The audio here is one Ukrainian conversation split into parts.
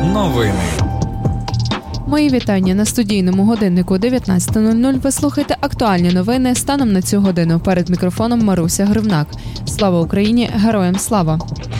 Новини. Мої вітання на студійному годиннику 19:00. Ви слухаєте актуальні новини станом на цю годину. Перед мікрофоном Маруся Гривнак. Слава Україні! Героям слава!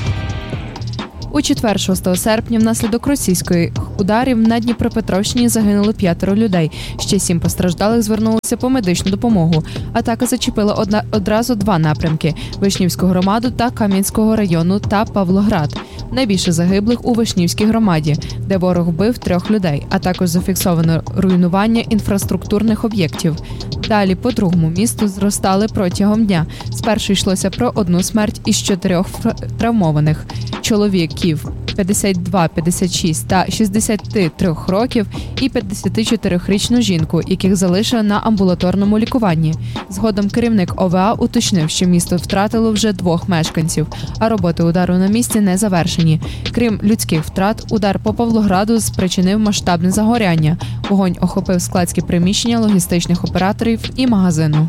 У четвер, 6 серпня, внаслідок російських ударів на Дніпропетровщині загинули 5 людей. Ще 7 постраждалих звернулися по медичну допомогу. Атака зачепила одразу 2 напрямки – Вишнівську громаду та Кам'янського району та Павлоград. Найбільше загиблих у Вишнівській громаді, де ворог вбив 3 людей, а також зафіксовано руйнування інфраструктурних об'єктів. Далі по другому місту зростали протягом дня. Спершу йшлося про 1 смерть із 4 травмованих. Чоловіків 52, 56 та 63 років і 54-річну жінку, яких залишили на амбулаторному лікуванні. Згодом керівник ОВА уточнив, що місто втратило вже 2 мешканців, а роботи удару на місці не завершені. Крім людських втрат, удар по Павлограду спричинив масштабне загоряння. Вогонь охопив складські приміщення логістичних операторів і магазину.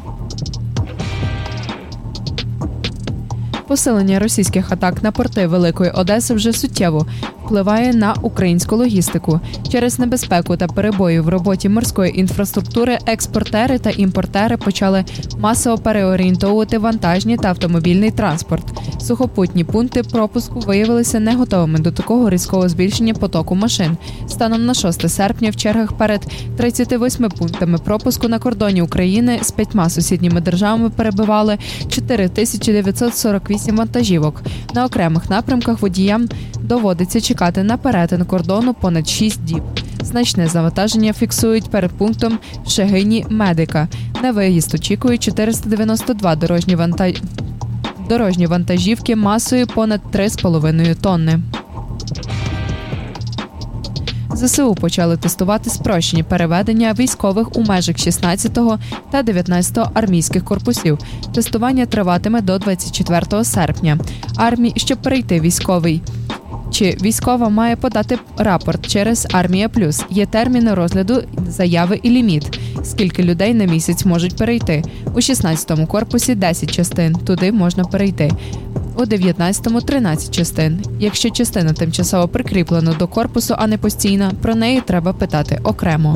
Посилення російських атак на порти Великої Одеси вже суттєво впливає на українську логістику. Через небезпеку та перебої в роботі морської інфраструктури експортери та імпортери почали масово переорієнтовувати вантажні та автомобільний транспорт. Сухопутні пункти пропуску виявилися не готовими до такого різкого збільшення потоку машин. Станом на 6 серпня в чергах перед 38 пунктами пропуску на кордоні України з 5 сусідніми державами перебували 4948 вантажівок. На окремих напрямках водіям доводиться чекати на перетин кордону понад 6 діб. Значне завантаження фіксують перед пунктом в Шегині Медика. На виїзд очікують 492 дорожні вантажівки масою понад 3,5 тонни. ЗСУ почали тестувати спрощені переведення військових у межах 16-го та 19-го армійських корпусів. Тестування триватиме до 24 серпня. Щоб перейти військовий чи військова має подати рапорт через Армія Плюс. Є терміни розгляду заяви і ліміт. Скільки людей на місяць можуть перейти. У 16-му корпусі 10 частин. Туди можна перейти. У 19-му 13 частин. Якщо частина тимчасово прикріплена до корпусу, а не постійна, про неї треба питати окремо.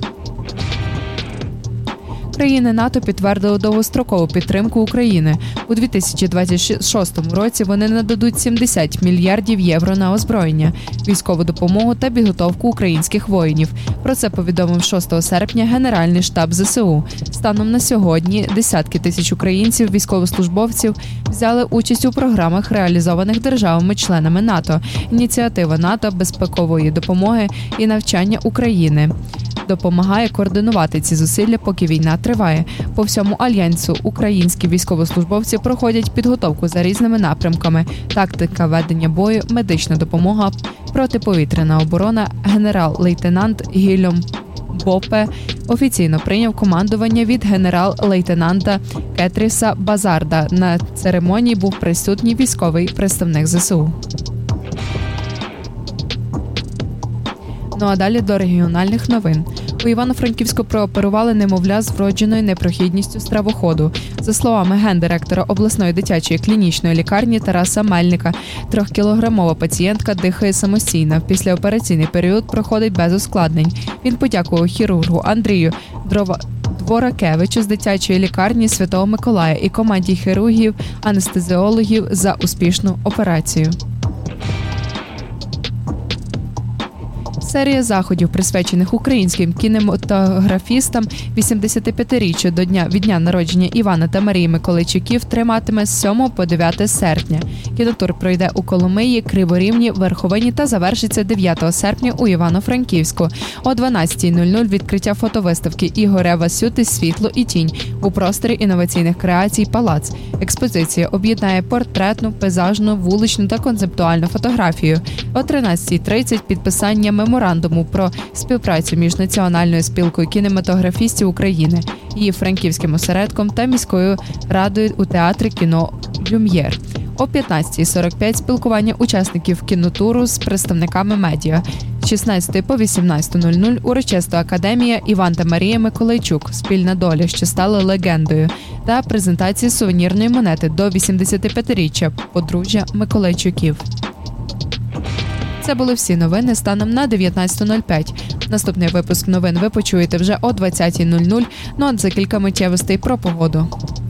Країни НАТО підтвердили довгострокову підтримку України. У 2026 році вони нададуть 70 мільярдів євро на озброєння, військову допомогу та підготовку українських воїнів. Про це повідомив 6 серпня Генеральний штаб ЗСУ. Станом на сьогодні десятки тисяч українців, військовослужбовців, взяли участь у програмах, реалізованих державами-членами НАТО, ініціатива НАТО безпекової допомоги і навчання України. Допомагає координувати ці зусилля, поки війна триває. По всьому Альянсу українські військовослужбовці проходять підготовку за різними напрямками: тактика ведення бою, медична допомога, протиповітряна оборона. Генерал-лейтенант Гільом Бопе офіційно прийняв командування від генерал-лейтенанта Кетріса Базарда. На церемонії був присутній військовий представник ЗСУ. Ну а далі до регіональних новин. У Івано-Франківську прооперували немовля з вродженою непрохідністю стравоходу. За словами гендиректора обласної дитячої клінічної лікарні Тараса Мельника, 3-кілограмова пацієнтка дихає самостійно. В післяопераційний період проходить без ускладнень. Він подякував хірургу Андрію Дворакевичу з дитячої лікарні Святого Миколая і команді хірургів-анестезіологів за успішну операцію. Серія заходів, присвячених українським кінематографістам 85-річчю від дня народження Івана та Марії Миколайчуків, триватиме з 7 по 9 серпня. Кінотур пройде у Коломиї, Криворівні, Верховині та завершиться 9 серпня у Івано-Франківську. О 12:00 відкриття фотовиставки Ігоря Васюти «Світло і тінь» у просторі інноваційних креацій «Палац». Експозиція об'єднає портретну, пейзажну, вуличну та концептуальну фотографію. О 13:30 підписання меморандуму про співпрацю між Національною спілкою кінематографістів України, її франківським осередком та міською радою у театрі кіно «Люм'єр». О 15:45 спілкування учасників кінотуру з представниками медіа. З 16 по 18:00 урочиста академія «Іван та Марія Миколайчук. Спільна доля, що стала легендою» та презентації сувенірної монети до 85-річчя подружжя Миколайчуків. Це були всі новини станом на 19:05. Наступний випуск новин ви почуєте вже о 20:00, ну а за кілька миттєвостей про погоду.